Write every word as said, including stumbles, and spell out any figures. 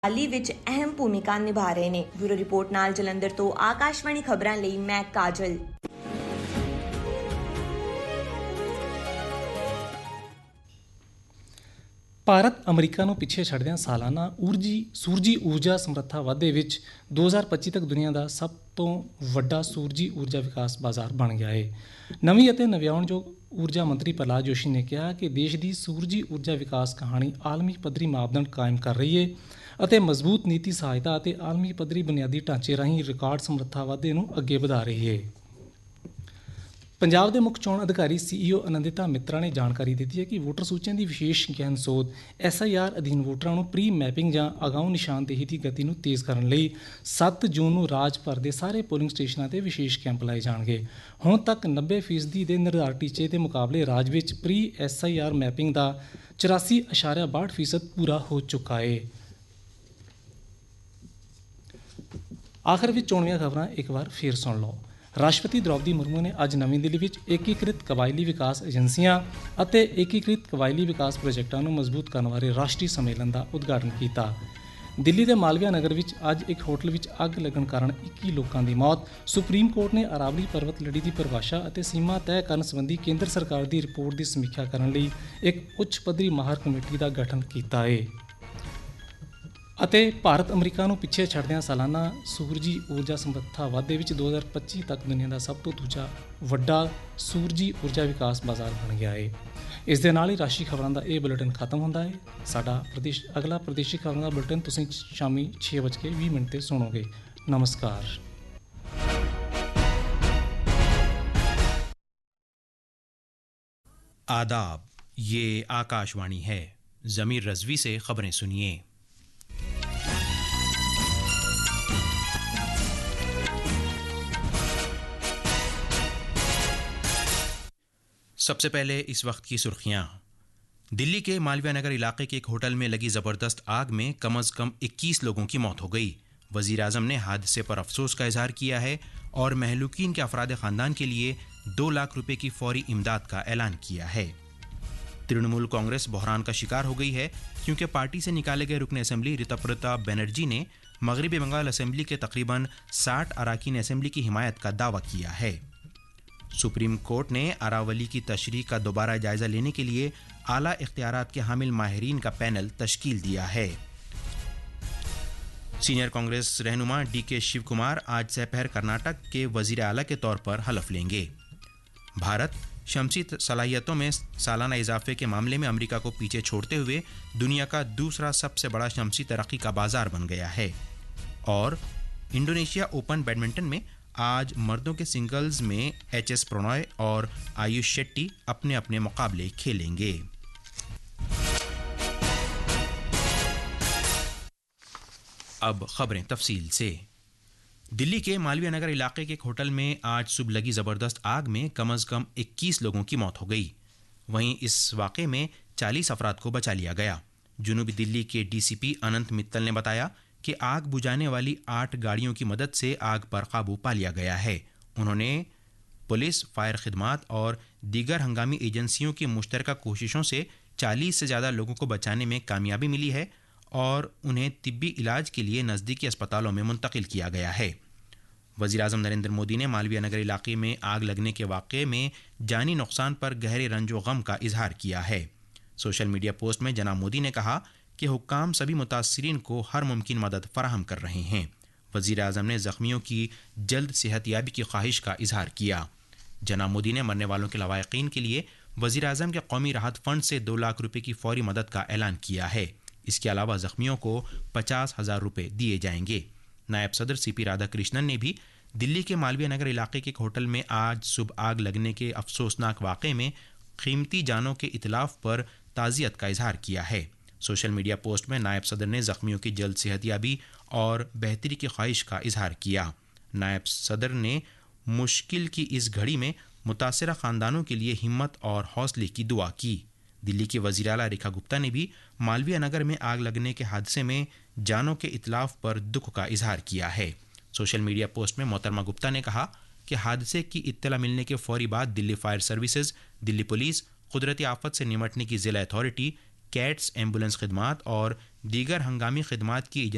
ਹਾਲੀ ਵਿੱਚ ਅਹਿਮ ਭੂਮਿਕਾ ਨਿਭਾ ਰਹੇ ਨੇ। ਬਿਊਰੋ ਰਿਪੋਰਟ ਨਾਲ ਜਲੰਧਰ ਤੋਂ ਆਕਾਸ਼ਵਾਣੀ ਖਬਰਾਂ ਲਈ ਮੈਂ ਕਾਜਲ। ਭਾਰਤ ਅਮਰੀਕਾ ਨੂੰ ਪਿੱਛੇ ਛੱਡਦਿਆਂ ਸਾਲਾਨਾ ਊਰਜੀ ਸੂਰਜੀ ਊਰਜਾ ਸਮਰੱਥਾ ਵਾਧੇ ਵਿੱਚ ਦੋ ਹਜ਼ਾਰ ਪੱਚੀ ਤੱਕ ਦੁਨੀਆ ਦਾ ਸਭ ਤੋਂ ਵੱਡਾ ਸੂਰਜੀ ਊਰਜਾ ਵਿਕਾਸ ਬਾਜ਼ਾਰ ਬਣ ਗਿਆ ਹੈ। ਨਵੀਂ ਅਤੇ ਨਵਿਆਉਣਯੋਗ ਊਰਜਾ ਮੰਤਰੀ ਪ੍ਰਹਲਾਦ ਜੋਸ਼ੀ ਨੇ ਕਿਹਾ ਕਿ ਦੇਸ਼ ਦੀ ਸੂਰਜੀ ਊਰਜਾ ਵਿਕਾਸ ਕਹਾਣੀ ਆਲਮੀ ਪੱਧਰੀ ਮਾਪਦੰਡ ਕਾਇਮ ਕਰ ਰਹੀ ਹੈ ਅਤੇ ਮਜ਼ਬੂਤ ਨੀਤੀ ਸਹਾਇਤਾ ਅਤੇ ਆਲਮੀ ਪੱਧਰੀ ਬੁਨਿਆਦੀ ਢਾਂਚੇ ਰਾਹੀਂ ਰਿਕਾਰਡ ਸਮਰੱਥਾ ਵਾਧੇ ਨੂੰ ਅੱਗੇ ਵਧਾ ਰਹੀ ਹੈ। ਪੰਜਾਬ ਦੇ ਮੁੱਖ ਚੋਣ ਅਧਿਕਾਰੀ ਸੀਈਓ ਆਨੰਦਿਤਾ ਮਿੱਤਰਾ ਨੇ ਜਾਣਕਾਰੀ ਦਿੱਤੀ ਹੈ ਕਿ ਵੋਟਰ ਸੂਚੀਆਂ ਦੀ ਵਿਸ਼ੇਸ਼ ਗਹਿਨ ਸੋਧ ਐਸ ਆਈ ਆਰ ਅਧੀਨ ਵੋਟਰਾਂ ਨੂੰ ਪ੍ਰੀ ਮੈਪਿੰਗ ਜਾਂ ਅਗਾਊਂ ਨਿਸ਼ਾਨਦੇਹੀ ਦੀ ਗਤੀ ਨੂੰ ਤੇਜ਼ ਕਰਨ ਲਈ ਸੱਤ ਜੂਨ ਨੂੰ ਰਾਜ ਭਰ ਦੇ ਸਾਰੇ ਪੋਲਿੰਗ ਸਟੇਸ਼ਨਾਂ ਤੇ ਵਿਸ਼ੇਸ਼ ਕੈਂਪ ਲਾਏ ਜਾਣਗੇ। ਹੁਣ ਤੱਕ ਨੱਬੇ ਫੀਸਦੀ ਦੇ ਨਿਰਧਾਰਿਤ ਟੀਚੇ ਦੇ ਮੁਕਾਬਲੇ ਰਾਜ ਵਿੱਚ pre S I R mapping ਦਾ ਚੁਰਾਸੀ ਅਸ਼ਾਰਿਆ ਬਾਹਠ ਫੀਸਦ ਪੂਰਾ ਹੋ ਚੁੱਕਾ ਹੈ। ਆਖਰ ਵਿੱਚ ਚੋਣਵੀਆਂ ਖਬਰਾਂ ਇੱਕ ਵਾਰ ਫੇਰ ਸੁਣ ਲਓ। ਰਾਸ਼ਟਰਪਤੀ ਦ੍ਰੌਪਦੀ ਮੁਰਮੂ ਨੇ ਅੱਜ ਨਵੀਂ ਦਿੱਲੀ ਵਿੱਚ ਏਕੀਕ੍ਰਿਤ ਕਬਾਇਲੀ ਵਿਕਾਸ ਏਜੰਸੀਆਂ ਅਤੇ ਏਕੀਕ੍ਰਿਤ ਕਬਾਇਲੀ ਵਿਕਾਸ ਪ੍ਰੋਜੈਕਟਾਂ ਨੂੰ ਮਜ਼ਬੂਤ ਕਰਨ ਬਾਰੇ ਰਾਸ਼ਟਰੀ ਸੰਮੇਲਨ ਦਾ ਉਦਘਾਟਨ ਕੀਤਾ। ਦਿੱਲੀ ਦੇ ਮਾਲਵੀਆ ਨਗਰ ਵਿੱਚ ਅੱਜ ਇੱਕ ਹੋਟਲ ਵਿੱਚ ਅੱਗ ਲੱਗਣ ਕਾਰਨ ਇੱਕੀ ਲੋਕਾਂ ਦੀ ਮੌਤ। ਸੁਪਰੀਮ ਕੋਰਟ ਨੇ ਅਰਾਵਲੀ ਪਰਬਤ ਲੜੀ ਦੀ ਪਰਿਭਾਸ਼ਾ ਅਤੇ ਸੀਮਾ ਤੈਅ ਕਰਨ ਸੰਬੰਧੀ ਕੇਂਦਰ ਸਰਕਾਰ ਦੀ ਰਿਪੋਰਟ ਦੀ ਸਮੀਖਿਆ ਕਰਨ ਲਈ ਇੱਕ ਉੱਚ ਪੱਧਰੀ ਮਾਹਰ ਕਮੇਟੀ ਦਾ ਗਠਨ ਕੀਤਾ ਹੈ। ਅਤੇ ਭਾਰਤ ਅਮਰੀਕਾ ਨੂੰ ਪਿੱਛੇ ਛੱਡਦਿਆਂ ਸਾਲਾਨਾ ਸੂਰਜੀ ਊਰਜਾ ਸਮਰੱਥਾ ਵਾਧੇ ਵਿੱਚ ਦੋ ਹਜ਼ਾਰ ਪੱਚੀ ਤੱਕ ਦੁਨੀਆ ਦਾ ਸਭ ਤੋਂ ਦੂਜਾ ਵੱਡਾ ਸੂਰਜੀ ਊਰਜਾ ਵਿਕਾਸ ਬਾਜ਼ਾਰ ਬਣ ਗਿਆ ਹੈ। ਇਸ ਦੇ ਨਾਲ ਹੀ ਰਾਸ਼ਟਰੀ ਖਬਰਾਂ ਦਾ ਇਹ ਬੁਲੇਟਿਨ ਖਤਮ ਹੁੰਦਾ ਹੈ। ਸਾਡਾ ਪ੍ਰਦੇਸ਼ ਅਗਲਾ ਪ੍ਰਦੇਸ਼ੀ ਖਬਰਾਂ ਦਾ ਬੁਲੇਟਿਨ ਤੁਸੀਂ ਸ਼ਾਮੀ ਛੇ ਵੱਜ ਕੇ ਵੀਹ ਮਿੰਟ 'ਤੇ ਸੁਣੋਗੇ। ਨਮਸਕਾਰ। आदाब, ये आकाशवाणी है। ज़मीर रज़वी से खबरें सुनिए। सबसे पहले इस वक्त की सुर्खियां। दिल्ली के मालवीय नगर इलाके के एक होटल में लगी ज़बरदस्त आग में कम अज़ कम इक्कीस लोगों की मौत हो गई। वज़ीर आज़म ने हादसे पर अफसोस का इजहार किया है और महलूकीन के अफराद ख़ानदान के लिए दो लाख रुपए की फौरी इमदाद का ऐलान किया है। तृणमूल कांग्रेस बहरान का शिकार हो गई है क्योंकि पार्टी से निकाले गए रुकन असम्बली ऋतुप्रता बनर्जी ने मगरबी बंगाल असम्बली के तकरीबन साठ अरकान असम्बली की हिमायत का दावा किया है। सुप्रीम कोर्ट ने अरावली की तशरीह का दोबारा जायजा लेने के लिए आला इख्तियारात के हामिल माहिरीन का पैनल तश्कील दिया है। सीनियर कांग्रेस रहनुमा डी के शिव कुमार आज दोपहर कर्नाटक के वजीर आला के तौर पर हलफ लेंगे। भारत शमसी सलाहियतों में सालाना इजाफे के मामले में अमेरिका को पीछे छोड़ते हुए दुनिया का दूसरा सबसे बड़ा शमसी तरक्की का बाजार बन गया है। और इंडोनेशिया ओपन बैडमिंटन में आज मर्दों के सिंगल्स में एच एस प्रणॉय और आयुष शेट्टी अपने अपने मुकाबले खेलेंगे। अब खबरें तफसील से। दिल्ली के मालवीय नगर इलाके के एक होटल में आज सुबह लगी ज़बरदस्त आग में कम अज़ कम इक्कीस लोगों की मौत हो गई। वहीं इस वाक़े में चालीस अफराद को बचा लिया गया। जुनूबी दिल्ली के डी सी पी अनंत मित्तल ने बताया कि आग बुझाने वाली आठ गाड़ियों की मदद से आग पर काबू पा लिया गया है। उन्होंने पुलिस, फायर खिदमात और दीगर हंगामी एजेंसियों की मुश्तरका कोशिशों से चालीस से ज़्यादा लोगों को बचाने में कामयाबी मिली है और उन्हें तिब्बी इलाज के लिए नज़दीकी अस्पतालों में मुंतकिल किया गया है। वज़ीर आज़म नरेंद्र मोदी ने मालवीय नगर इलाके में आग लगने के वाक़े में जानी नुकसान पर गहरे रंज व गम का इजहार किया है। सोशल मीडिया पोस्ट में जनाब मोदी ने कहा कि हुक्काम सभी मुतासिरीन को हर मुमकिन मदद फराहम कर रहे हैं। वज़ीर आज़म ने ज़ख्मियों की जल्द सेहतयाबी की ख्वाहिश का इजहार किया। जनाब मोदी ने मरने वालों के लवाकिन के लिए वज़ीर आज़म के कौमी राहत फ़ंड से दो लाख रुपए की फौरी मदद का ऐलान किया है। इसके अलावा ज़ख्मियों को पचास हज़ार रुपये दिए जाएंगे। नायब सदर सी पी राधाकृष्णन ने भी दिल्ली के मालवीय नगर इलाके के एक होटल में आज सुबह आग लगने के अफसोसनाक वाक़े में कीमती जानों के इतलाफ़ पर ताज़ियत का इजहार किया है। सोशल मीडिया पोस्ट में नायब सदर ने ज़ख्मियों की जल्द सेहतयाबी और बेहतरी की ख्वाहिश का इजहार किया। नायब सदर ने मुश्किल की इस घड़ी में मुतासरा ख़ानदानों के लिए हिम्मत और हौसले की दुआ की। दिल्ली की वज़ीर आला रेखा गुप्ता ने भी मालवीय नगर में आग लगने के हादसे में जानों के इतलाफ़ पर दुख का इजहार किया है। सोशल मीडिया पोस्ट में मोहतरमा गुप्ता ने कहा कि हादसे की इत्तला मिलने के फौरी बाद Delhi fire services, Delhi police, कुदरती आफत से निमटने की ज़िला अथॉरिटी, कैट्स, एम्बुलेंस खिदमात और दीगर हंगामी खिदमात की